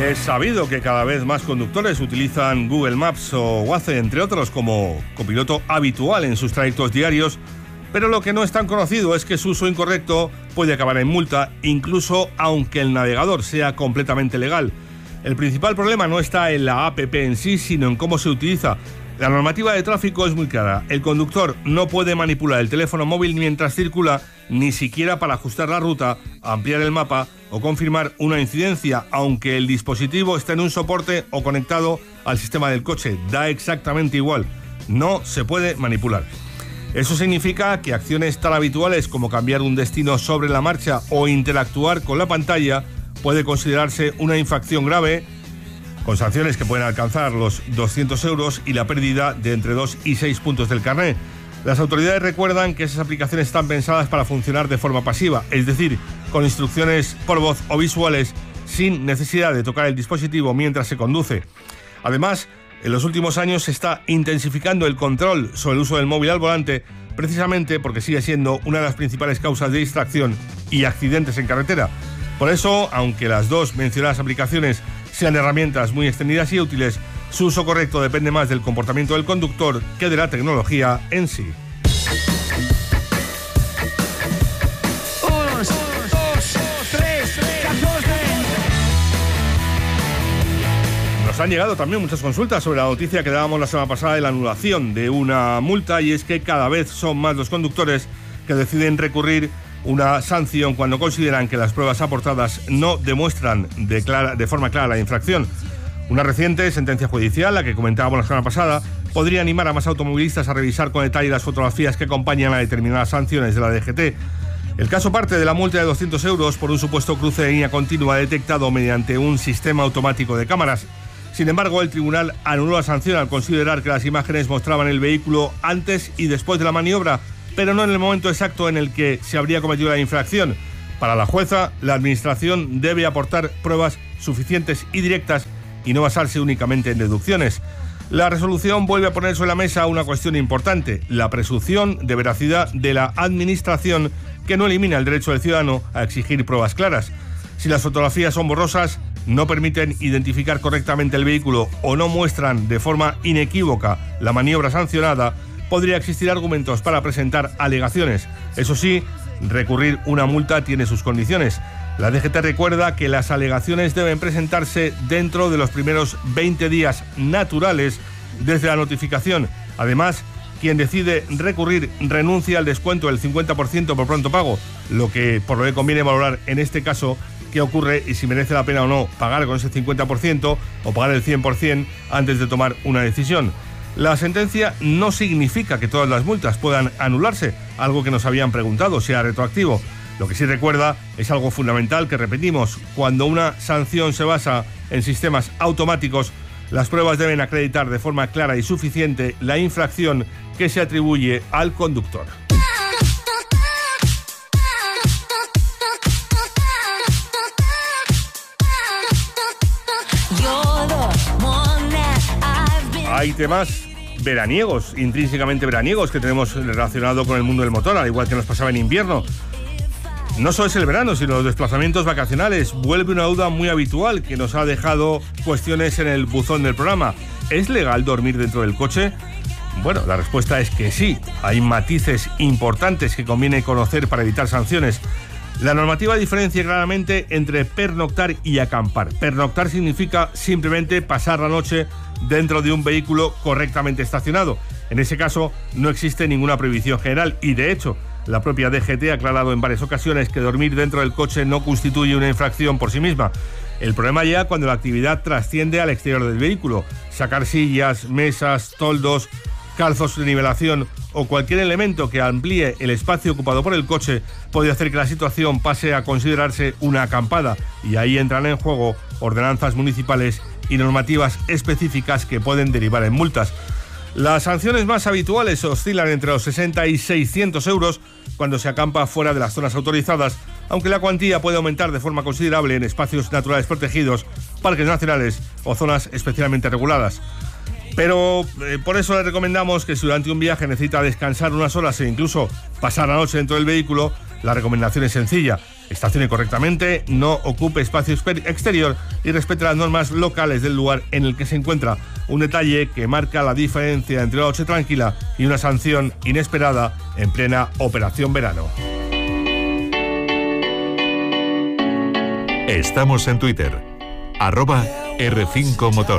Es sabido que cada vez más conductores utilizan Google Maps o Waze, entre otros, como copiloto habitual en sus trayectos diarios, pero lo que no es tan conocido es que su uso incorrecto puede acabar en multa, incluso aunque el navegador sea completamente legal. El principal problema no está en la app en sí, sino en cómo se utiliza. La normativa de tráfico es muy clara. El conductor no puede manipular el teléfono móvil mientras circula, ni siquiera para ajustar la ruta, ampliar el mapa o confirmar una incidencia, aunque el dispositivo esté en un soporte o conectado al sistema del coche. Da exactamente igual. No se puede manipular. Eso significa que acciones tan habituales como cambiar un destino sobre la marcha o interactuar con la pantalla puede considerarse una infracción grave, con sanciones que pueden alcanzar los 200 euros y la pérdida de entre 2 y 6 puntos del carné. Las autoridades recuerdan que esas aplicaciones están pensadas para funcionar de forma pasiva, es decir, con instrucciones por voz o visuales, sin necesidad de tocar el dispositivo mientras se conduce. Además, en los últimos años se está intensificando el control sobre el uso del móvil al volante, precisamente porque sigue siendo una de las principales causas de distracción y accidentes en carretera. Por eso, aunque las dos mencionadas aplicaciones sean herramientas muy extendidas y útiles, su uso correcto depende más del comportamiento del conductor que de la tecnología en sí. Nos han llegado también muchas consultas sobre la noticia que dábamos la semana pasada de la anulación de una multa, y es que cada vez son más los conductores que deciden recurrir una sanción cuando consideran que las pruebas aportadas no demuestran de forma clara la infracción. Una reciente sentencia judicial, la que comentábamos la semana pasada, podría animar a más automovilistas a revisar con detalle las fotografías que acompañan a determinadas sanciones de la DGT. El caso parte de la multa de 200 euros por un supuesto cruce de línea continua detectado mediante un sistema automático de cámaras. Sin embargo, el tribunal anuló la sanción al considerar que las imágenes mostraban el vehículo antes y después de la maniobra, pero no en el momento exacto en el que se habría cometido la infracción. Para la jueza, la Administración debe aportar pruebas suficientes y directas y no basarse únicamente en deducciones. La resolución vuelve a poner sobre la mesa una cuestión importante: la presunción de veracidad de la Administración, que no elimina el derecho del ciudadano a exigir pruebas claras. Si las fotografías son borrosas, no permiten identificar correctamente el vehículo o no muestran de forma inequívoca la maniobra sancionada, podría existir argumentos para presentar alegaciones. Eso sí, recurrir una multa tiene sus condiciones. La DGT recuerda que las alegaciones deben presentarse dentro de los primeros 20 días naturales desde la notificación. Además, quien decide recurrir renuncia al descuento del 50% por pronto pago, por lo que conviene valorar en este caso qué ocurre y si merece la pena o no pagar con ese 50% o pagar el 100% antes de tomar una decisión. La sentencia no significa que todas las multas puedan anularse, algo que nos habían preguntado, sea retroactivo. Lo que sí recuerda es algo fundamental que repetimos: cuando una sanción se basa en sistemas automáticos, las pruebas deben acreditar de forma clara y suficiente la infracción que se atribuye al conductor. Hay temas veraniegos, intrínsecamente veraniegos, que tenemos relacionado con el mundo del motor, al igual que nos pasaba en invierno. No solo es el verano, sino los desplazamientos vacacionales. Vuelve una duda muy habitual que nos ha dejado cuestiones en el buzón del programa. ¿Es legal dormir dentro del coche? Bueno, la respuesta es que sí. Hay matices importantes que conviene conocer para evitar sanciones. La normativa diferencia claramente entre pernoctar y acampar. Pernoctar significa simplemente pasar la noche dentro de un vehículo correctamente estacionado. En ese caso, no existe ninguna prohibición general y, de hecho, la propia DGT ha aclarado en varias ocasiones que dormir dentro del coche no constituye una infracción por sí misma. El problema llega cuando la actividad trasciende al exterior del vehículo. Sacar sillas, mesas, toldos, calzos de nivelación o cualquier elemento que amplíe el espacio ocupado por el coche puede hacer que la situación pase a considerarse una acampada, y ahí entran en juego ordenanzas municipales y normativas específicas que pueden derivar en multas. Las sanciones más habituales oscilan entre los 60 y 600 euros cuando se acampa fuera de las zonas autorizadas, aunque la cuantía puede aumentar de forma considerable en espacios naturales protegidos, parques nacionales o zonas especialmente reguladas. Pero por eso le recomendamos que si durante un viaje necesita descansar unas horas e incluso pasar la noche dentro del vehículo, la recomendación es sencilla: estacione correctamente, no ocupe espacio exterior y respete las normas locales del lugar en el que se encuentra. Un detalle que marca la diferencia entre una noche tranquila y una sanción inesperada en plena operación verano. Estamos en Twitter, @R5Motor.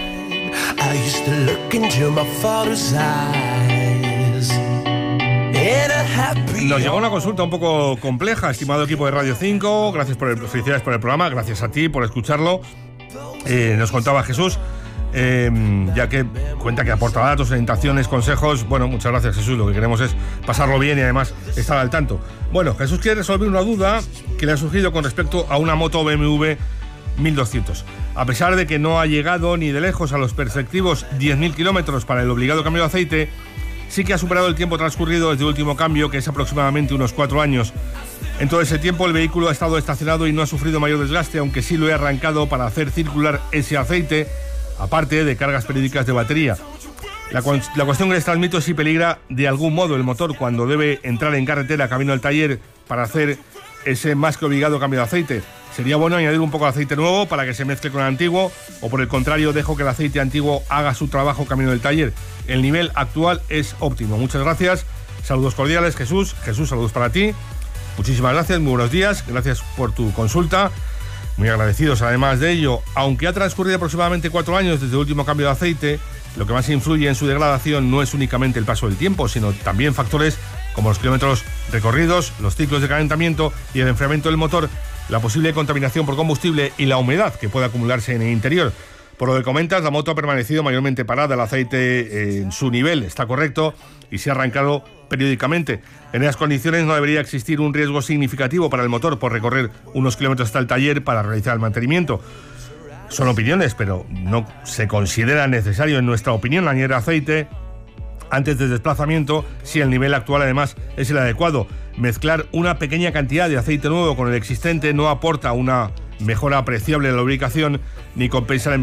Nos llegó una consulta un poco compleja, estimado equipo de Radio 5. Felicidades por el programa, gracias a ti por escucharlo. Nos contaba Jesús, ya que cuenta que aporta datos, orientaciones, consejos. Bueno, muchas gracias, Jesús. Lo que queremos es pasarlo bien y además estar al tanto. Bueno, Jesús quiere resolver una duda que le ha surgido con respecto a una moto BMW 1200. A pesar de que no ha llegado ni de lejos a los perspectivos 10.000 kilómetros para el obligado cambio de aceite, sí que ha superado el tiempo transcurrido desde el último cambio, que es aproximadamente unos 4 años. En todo ese tiempo el vehículo ha estado estacionado y no ha sufrido mayor desgaste, aunque sí lo he arrancado para hacer circular ese aceite, aparte de cargas periódicas de batería. La cuestión que les transmito es si peligra de algún modo el motor cuando debe entrar en carretera camino al taller para hacer ese más que obligado cambio de aceite. ¿Sería bueno añadir un poco de aceite nuevo para que se mezcle con el antiguo, o por el contrario dejo que el aceite antiguo haga su trabajo camino del taller? El nivel actual es óptimo. Muchas gracias, saludos cordiales, Jesús. Jesús, saludos para ti. Muchísimas gracias, muy buenos días, gracias por tu consulta. Muy agradecidos además de ello. Aunque ha transcurrido aproximadamente 4 años desde el último cambio de aceite, lo que más influye en su degradación no es únicamente el paso del tiempo, sino también factores como los kilómetros recorridos, los ciclos de calentamiento y el enfriamiento del motor, la posible contaminación por combustible y la humedad que puede acumularse en el interior. Por lo que comentas, la moto ha permanecido mayormente parada, el aceite en su nivel está correcto y se ha arrancado periódicamente. En esas condiciones no debería existir un riesgo significativo para el motor por recorrer unos kilómetros hasta el taller para realizar el mantenimiento. Son opiniones, pero no se considera necesario, en nuestra opinión, añadir aceite antes del desplazamiento si el nivel actual además es el adecuado. Mezclar una pequeña cantidad de aceite nuevo con el existente no aporta una mejora apreciable de la lubricación ni compensa la